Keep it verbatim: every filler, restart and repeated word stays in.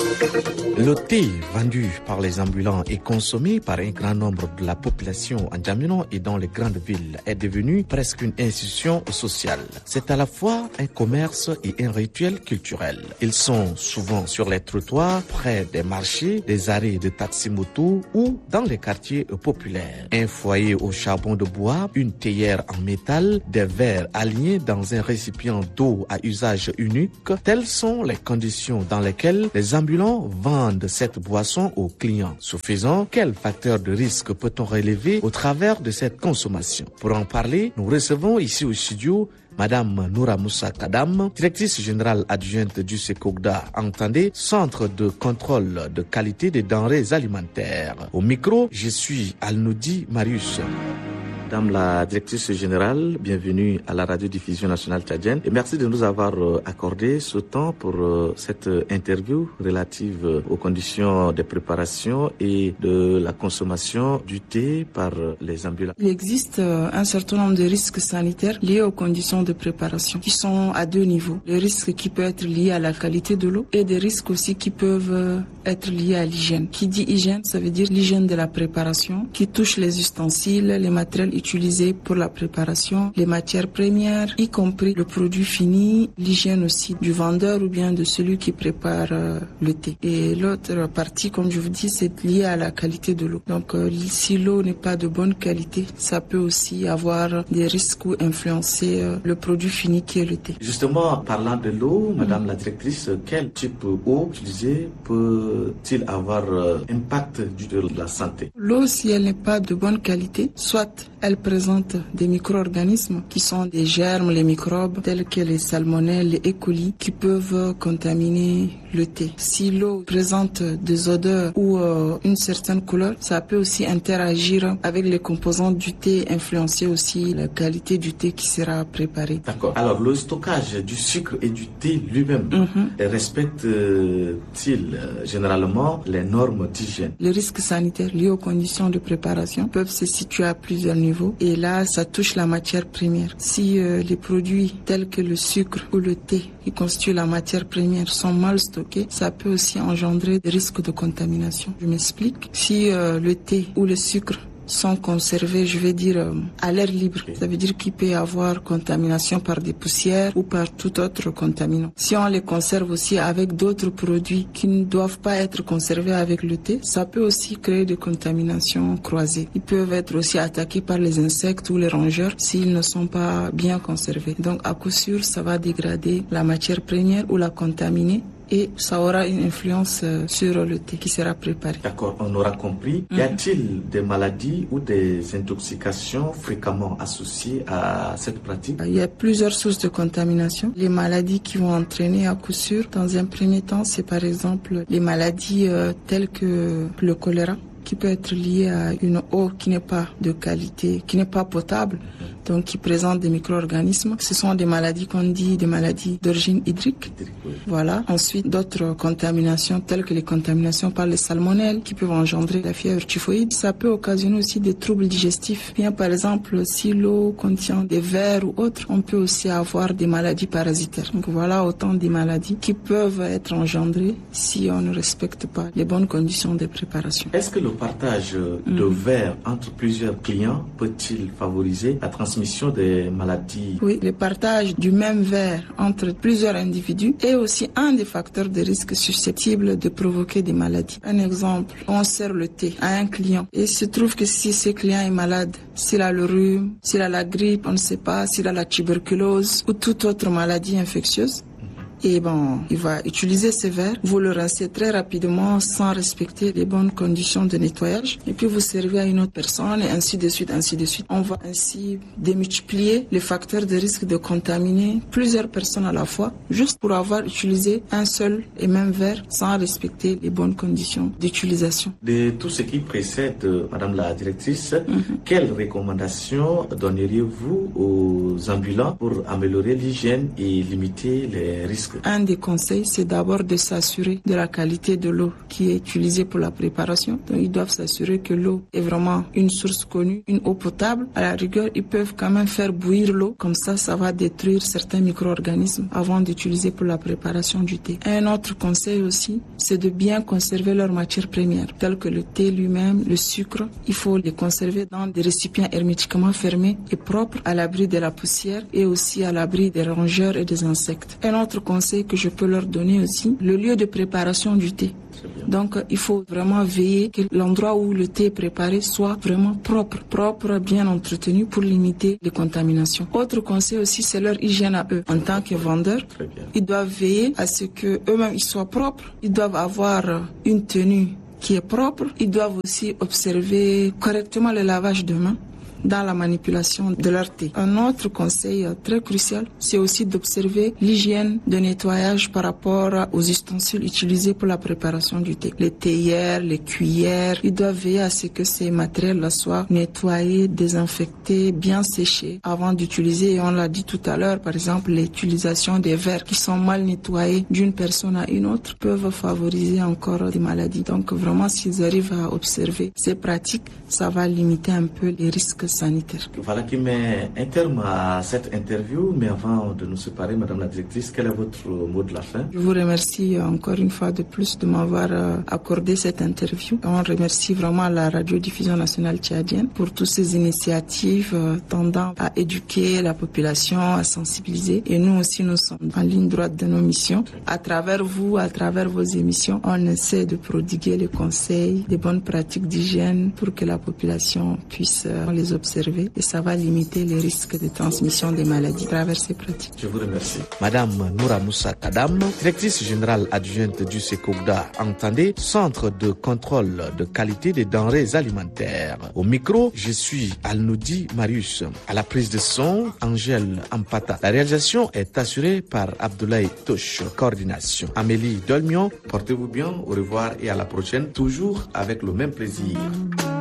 Le thé vendu par les ambulants et consommé par un grand nombre de la population en Djamena et dans les grandes villes est devenu presque une institution sociale. C'est à la fois un commerce et un rituel culturel. Ils sont souvent sur les trottoirs, près des marchés, des arrêts de taxi-moto ou dans les quartiers populaires. Un foyer au charbon de bois, une théière en métal, des verres alignés dans un récipient d'eau à usage unique, telles sont les conditions dans lesquelles les ambulants vendent de cette boisson aux clients. Suffisant, quel facteur de risque peut-on relever au travers de cette consommation? Pour en parler, nous recevons ici au studio Madame Noura Moussa Kadam, directrice générale adjointe du SECOGDA, entendez, Centre de contrôle de qualité des denrées alimentaires. Au micro, je suis Alnoudi Marius. Madame la directrice générale, bienvenue à la radiodiffusion nationale tchadienne et merci de nous avoir accordé ce temps pour cette interview relative aux conditions de préparation et de la consommation du thé par les ambulants. Il existe un certain nombre de risques sanitaires liés aux conditions de préparation qui sont à deux niveaux. Le risque qui peut être lié à la qualité de l'eau et des risques aussi qui peuvent être liés à l'hygiène. Qui dit hygiène, ça veut dire l'hygiène de la préparation qui touche les ustensiles, les matériels utilisés pour la préparation, les matières premières, y compris le produit fini, l'hygiène aussi du vendeur ou bien de celui qui prépare euh, le thé. Et l'autre partie, comme je vous dis, c'est lié à la qualité de l'eau. Donc euh, si l'eau n'est pas de bonne qualité, ça peut aussi avoir des risques ou influencer euh, le produit fini qui est le thé. Justement, parlant de l'eau, Madame mmh. la directrice, quel type d'eau utilisée peut-il avoir euh, impact sur la santé? L'eau, si elle n'est pas de bonne qualité, soit elle présente des micro-organismes qui sont des germes, les microbes, tels que les salmonelles, les E. coli, qui peuvent contaminer le thé. Si l'eau présente des odeurs ou euh, une certaine couleur, ça peut aussi interagir avec les composants du thé, influencer aussi la qualité du thé qui sera préparé. D'accord. Alors, le stockage du sucre et du thé lui-même mm-hmm. respecte-t-il euh, généralement les normes d'hygiène? Les risques sanitaires liés aux conditions de préparation peuvent se situer à plusieurs niveaux. Et là, ça touche la matière première. Si euh, les produits tels que le sucre ou le thé qui constituent la matière première sont mal stockés, ça peut aussi engendrer des risques de contamination. Je m'explique. Si euh, le thé ou le sucre sont conservés, je vais dire, euh, à l'air libre. Ça veut dire qu'il peut y avoir contamination par des poussières ou par tout autre contaminant. Si on les conserve aussi avec d'autres produits qui ne doivent pas être conservés avec le thé, ça peut aussi créer des contaminations croisées. Ils peuvent être aussi attaqués par les insectes ou les rongeurs s'ils ne sont pas bien conservés. Donc, à coup sûr, ça va dégrader la matière première ou la contaminer. Et ça aura une influence sur le thé qui sera préparé. D'accord, on aura compris. Mm-hmm. Y a-t-il des maladies ou des intoxications fréquemment associées à cette pratique? Il y a plusieurs sources de contamination. Les maladies qui vont entraîner à coup sûr, dans un premier temps, c'est par exemple les maladies euh, telles que le choléra, qui peut être lié à une eau qui n'est pas de qualité, qui n'est pas potable, donc qui présente des micro-organismes. Ce sont des maladies qu'on dit des maladies d'origine hydrique. Voilà. Ensuite, d'autres contaminations telles que les contaminations par les salmonelles qui peuvent engendrer la fièvre typhoïde. Ça peut occasionner aussi des troubles digestifs. Bien, par exemple, si l'eau contient des vers ou autres, on peut aussi avoir des maladies parasitaires. Donc voilà autant de maladies qui peuvent être engendrées si on ne respecte pas les bonnes conditions de préparation. Est-ce que le partage de mmh. verres entre plusieurs clients peut-il favoriser la transmission des maladies? Oui, le partage du même verre entre plusieurs individus est aussi un des facteurs de risque susceptibles de provoquer des maladies. Un exemple, on sert le thé à un client et il se trouve que si ce client est malade, s'il a le rhume, s'il a la grippe, on ne sait pas, s'il a la tuberculose ou toute autre maladie infectieuse, et bon, il va utiliser ces verres, vous le rincez très rapidement sans respecter les bonnes conditions de nettoyage et puis vous servez à une autre personne et ainsi de suite, ainsi de suite. On va ainsi démultiplier les facteurs de risque de contaminer plusieurs personnes à la fois juste pour avoir utilisé un seul et même verre sans respecter les bonnes conditions d'utilisation. De tout ce qui précède, Madame la directrice, mm-hmm. quelles recommandations donneriez-vous aux ambulants pour améliorer l'hygiène et limiter les risques risques? Un des conseils, c'est d'abord de s'assurer de la qualité de l'eau qui est utilisée pour la préparation. Donc, ils doivent s'assurer que l'eau est vraiment une source connue, une eau potable. À la rigueur, ils peuvent quand même faire bouillir l'eau. Comme ça, ça va détruire certains micro-organismes avant d'utiliser pour la préparation du thé. Un autre conseil aussi, c'est de bien conserver leurs matières premières, telles que le thé lui-même, le sucre. Il faut les conserver dans des récipients hermétiquement fermés et propres, à l'abri de la poussière et aussi à l'abri des rongeurs et des insectes. Un autre conseil que je peux leur donner aussi, le lieu de préparation du thé. Donc, il faut vraiment veiller que l'endroit où le thé est préparé soit vraiment propre, propre, bien entretenu pour limiter les contaminations. Autre conseil aussi, c'est leur hygiène à eux. En tant que vendeurs, ils doivent veiller à ce que eux-mêmes ils soient propres. Ils doivent avoir une tenue qui est propre. Ils doivent aussi observer correctement le lavage de mains dans la manipulation de leur thé. Un autre conseil très crucial, c'est aussi d'observer l'hygiène de nettoyage par rapport aux ustensiles utilisés pour la préparation du thé. Les théières, les cuillères, ils doivent veiller à ce que ces matériels-là soient nettoyés, désinfectés, bien séchés avant d'utiliser. Et on l'a dit tout à l'heure, par exemple, l'utilisation des verres qui sont mal nettoyés d'une personne à une autre peuvent favoriser encore des maladies. Donc vraiment, s'ils arrivent à observer ces pratiques, ça va limiter un peu les risques sanitaire. Voilà qui met un terme à cette interview, mais avant de nous séparer, Madame la Directrice, quel est votre mot de la fin? Je vous remercie encore une fois de plus de m'avoir accordé cette interview. On remercie vraiment la radiodiffusion nationale tchadienne pour toutes ces initiatives tendant à éduquer la population, à sensibiliser. Et nous aussi, nous sommes en ligne droite de nos missions. À travers vous, à travers vos émissions, on essaie de prodiguer les conseils, des bonnes pratiques d'hygiène pour que la population puisse les observer et ça va limiter les risques de transmission des maladies à travers ces pratiques. Je vous remercie. Madame Noura Moussa Kadam, directrice générale adjointe du SECOGDA, entendez, Centre de contrôle de qualité des denrées alimentaires. Au micro, je suis Alnoudi Marius. À la prise de son, Angèle Ampata. La réalisation est assurée par Abdoulaye Touche. Coordination, Amélie Dolmion. Portez-vous bien, au revoir et à la prochaine, toujours avec le même plaisir.